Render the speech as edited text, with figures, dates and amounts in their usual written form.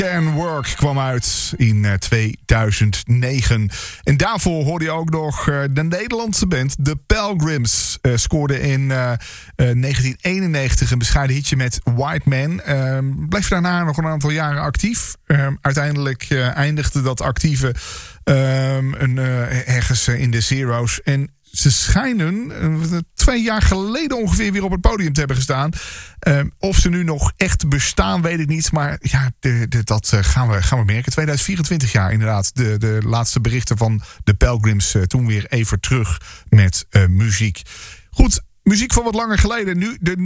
Can Work kwam uit in 2009. En daarvoor hoorde je ook nog de Nederlandse band The Pelgrims. Scoorde in 1991 een bescheiden hitje met White Man. Bleef daarna nog een aantal jaren actief. Uiteindelijk eindigde dat actieve ergens in de Zero's. En ze schijnen 2 jaar geleden ongeveer weer op het podium te hebben gestaan. Of ze nu nog echt bestaan, weet ik niet. Maar ja, dat gaan we merken. 2024 jaar inderdaad. De laatste berichten van de Pelgrims. Toen weer even terug met muziek. Goed, muziek van wat langer geleden. Nu de